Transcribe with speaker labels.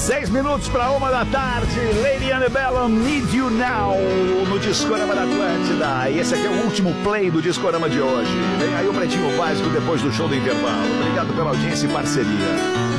Speaker 1: 6 minutos para 1 da tarde, Lady Antebellum, Need You Now, no Discorama da Atlântida. E esse aqui é o último play do Discorama de hoje. Vem aí o Pretinho Básico depois do show do intervalo. Obrigado pela audiência e parceria.